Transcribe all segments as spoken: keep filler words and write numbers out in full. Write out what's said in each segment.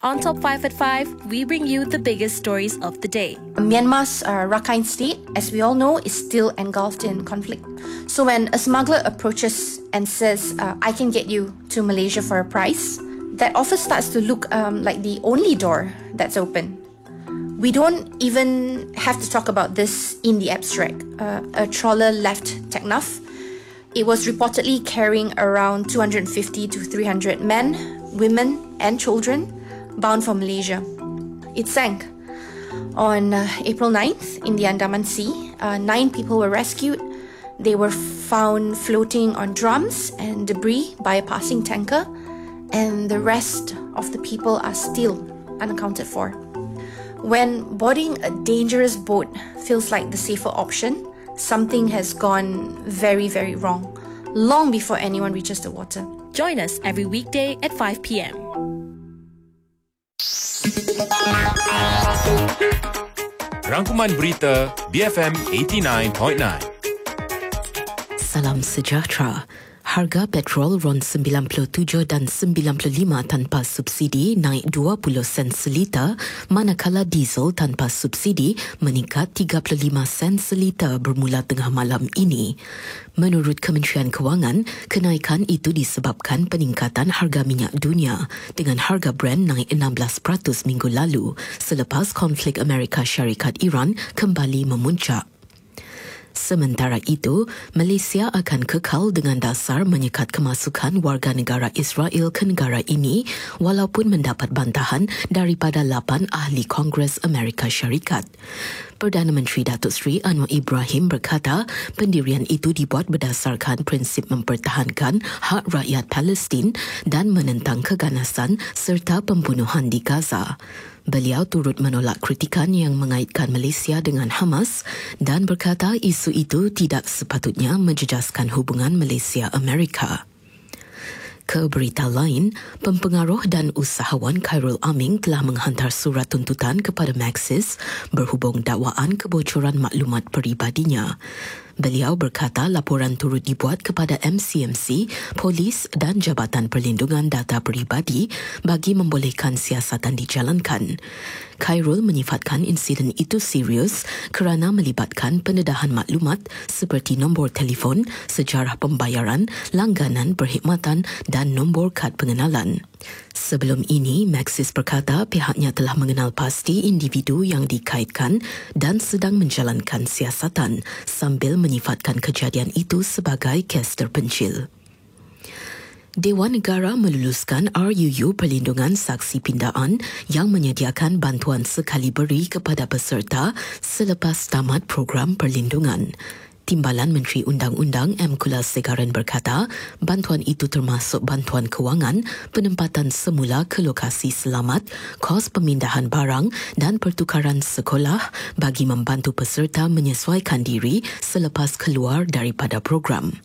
On Top five at five, we bring you the biggest stories of the day. Myanmar's uh, Rakhine State, as we all know, is still engulfed in conflict. So when a smuggler approaches and says, uh, I can get you to Malaysia for a price, that offer starts to look um, like the only door that's open. We don't even have to talk about this in the abstract. Uh, a trawler left Teknaf. It was reportedly carrying around two hundred fifty to three hundred men, women and children bound for Malaysia. It sank. On uh, April ninth in the Andaman Sea, uh, nine people were rescued. They were found floating on drums and debris by a passing tanker, and the rest of the people are still unaccounted for. When boarding a dangerous boat feels like the safer option, something has gone very, very wrong, long before anyone reaches the water. Join us every weekday at five p.m. Rangkuman Berita B F M eighty-nine point nine. Salam sejahtera. Harga petrol RON sembilan puluh tujuh dan sembilan puluh lima tanpa subsidi naik dua puluh sen seliter, manakala diesel tanpa subsidi meningkat tiga puluh lima sen seliter bermula tengah malam ini. Menurut Kementerian Kewangan, kenaikan itu disebabkan peningkatan harga minyak dunia dengan harga Brent naik enam belas peratus minggu lalu selepas konflik Amerika Syarikat Iran kembali memuncak. Sementara itu, Malaysia akan kekal dengan dasar menyekat kemasukan warga negara Israel ke negara ini walaupun mendapat bantahan daripada lapan ahli Kongres Amerika Syarikat. Perdana Menteri Datuk Seri Anwar Ibrahim berkata pendirian itu dibuat berdasarkan prinsip mempertahankan hak rakyat Palestin dan menentang keganasan serta pembunuhan di Gaza. Beliau turut menolak kritikan yang mengaitkan Malaysia dengan Hamas dan berkata isu itu tidak sepatutnya menjejaskan hubungan Malaysia-Amerika. Ke berita lain, pempengaruh dan usahawan Khairul Aming telah menghantar surat tuntutan kepada Maxis berhubung dakwaan kebocoran maklumat peribadinya. Beliau berkata laporan turut dibuat kepada M C M C, polis dan Jabatan Perlindungan Data Peribadi bagi membolehkan siasatan dijalankan. Khairul menyifatkan insiden itu serius kerana melibatkan pendedahan maklumat seperti nombor telefon, sejarah pembayaran, langganan perkhidmatan dan nombor kad pengenalan. Sebelum ini, Maxis berkata pihaknya telah mengenal pasti individu yang dikaitkan dan sedang menjalankan siasatan sambil menyifatkan kejadian itu sebagai kes terpencil. Dewan Negara meluluskan R U U Perlindungan Saksi Pindaan yang menyediakan bantuan sekali beri kepada peserta selepas tamat program perlindungan. Timbalan Menteri Undang-Undang M. Kulasegaran berkata, bantuan itu termasuk bantuan kewangan, penempatan semula ke lokasi selamat, kos pemindahan barang dan pertukaran sekolah bagi membantu peserta menyesuaikan diri selepas keluar daripada program.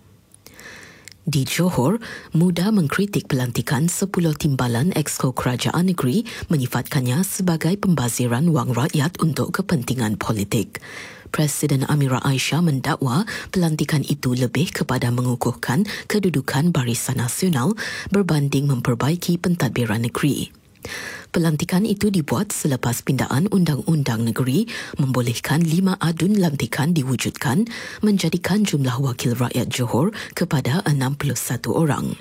Di Johor, Muda mengkritik pelantikan sepuluh timbalan Exco Kerajaan Negeri menyifatkannya sebagai pembaziran wang rakyat untuk kepentingan politik. Presiden Amira Aisyah mendakwa pelantikan itu lebih kepada mengukuhkan kedudukan Barisan Nasional berbanding memperbaiki pentadbiran negeri. Pelantikan itu dibuat selepas pindaan Undang-Undang Negeri membolehkan lima adun lantikan diwujudkan menjadikan jumlah wakil rakyat Johor kepada enam puluh satu orang.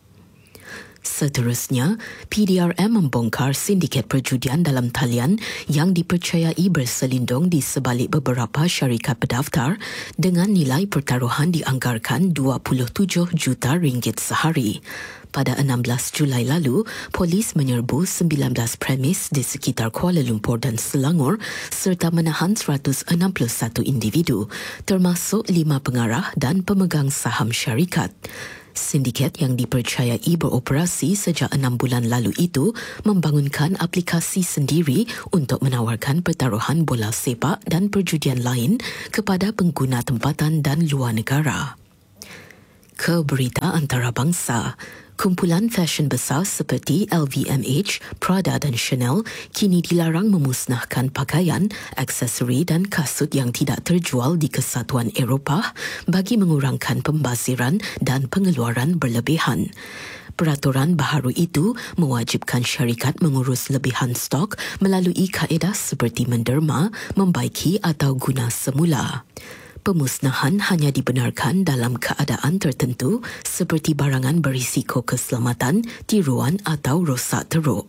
Seterusnya, P D R M membongkar sindiket perjudian dalam talian yang dipercayai berselindung di sebalik beberapa syarikat berdaftar dengan nilai pertaruhan dianggarkan dua puluh tujuh juta ringgit sehari. Pada enam belas Julai lalu, polis menyerbu sembilan belas premis di sekitar Kuala Lumpur dan Selangor serta menahan seratus enam puluh satu individu, termasuk lima pengarah dan pemegang saham syarikat. Sindiket yang dipercayai beroperasi sejak enam bulan lalu itu membangunkan aplikasi sendiri untuk menawarkan pertaruhan bola sepak dan perjudian lain kepada pengguna tempatan dan luar negara. Ke berita antarabangsa, kumpulan fashion besar seperti L V M H, Prada dan Chanel kini dilarang memusnahkan pakaian, aksesori dan kasut yang tidak terjual di Kesatuan Eropah bagi mengurangkan pembaziran dan pengeluaran berlebihan. Peraturan baharu itu mewajibkan syarikat mengurus lebihan stok melalui kaedah seperti menderma, membaiki atau guna semula. Pemusnahan hanya dibenarkan dalam keadaan tertentu seperti barangan berisiko keselamatan, tiruan atau rosak teruk.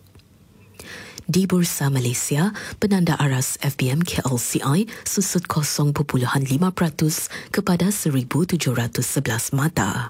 Di Bursa Malaysia, penanda aras F B M K L C I susut kosong perpuluhan lima peratus kepada seribu tujuh ratus sebelas mata.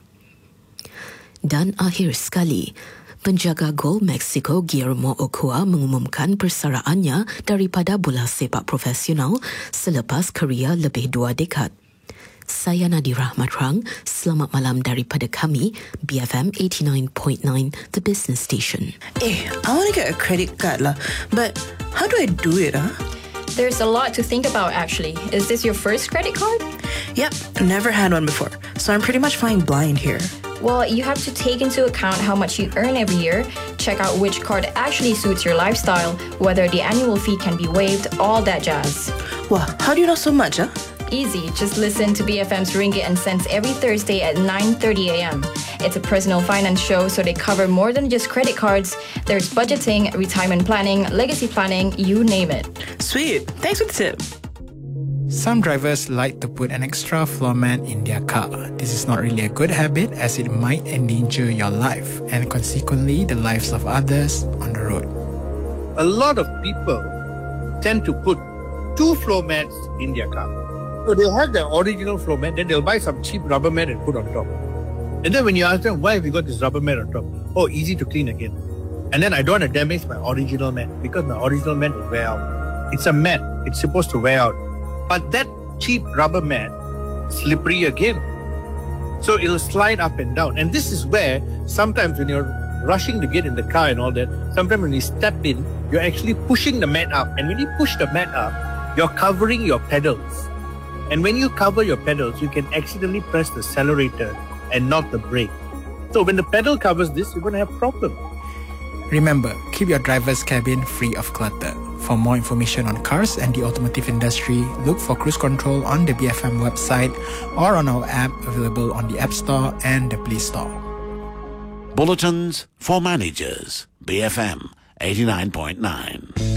Dan akhir sekali, penjaga gol Mexico Guillermo Ochoa mengumumkan persaraannya daripada bola sepak profesional selepas kerjaya lebih dua dekad. Saya Nadira Matrang, selamat malam daripada kami, B F M eighty-nine point nine, the business station. Eh, I want to get a credit card lah, but how do I do it ah? There's a lot to think about actually. Is this your first credit card? Yep, never had one before, so I'm pretty much flying blind here. Well, you have to take into account how much you earn every year, check out which card actually suits your lifestyle, whether the annual fee can be waived, all that jazz. Wow, how do you know so much ah? Easy, just listen to B F M's Ringgit and Cents every Thursday at nine thirty a.m. It's a personal finance show, so they cover more than just credit cards. There's budgeting, retirement planning, legacy planning, you name it. Sweet, thanks for the tip. Some drivers like to put an extra floor mat in their car. This is not really a good habit as it might endanger your life and consequently the lives of others on the road. A lot of people tend to put two floor mats in their car. So they'll have their original floor mat, then they'll buy some cheap rubber mat and put on top. And then when you ask them, why have you got this rubber mat on top? Oh, easy to clean again. And then I don't want to damage my original mat because my original mat will wear out. It's a mat. It's supposed to wear out. But that cheap rubber mat, slippery again. So it'll slide up and down. And this is where sometimes when you're rushing to get in the car and all that, sometimes when you step in, you're actually pushing the mat up. And when you push the mat up, you're covering your pedals. And when you cover your pedals, you can accidentally press the accelerator and not the brake. So when the pedal covers this, you're going to have problems. Remember, keep your driver's cabin free of clutter. For more information on cars and the automotive industry, look for Cruise Control on the B F M website or on our app available on the App Store and the Play Store. Bulletins for Managers, B F M eighty-nine point nine.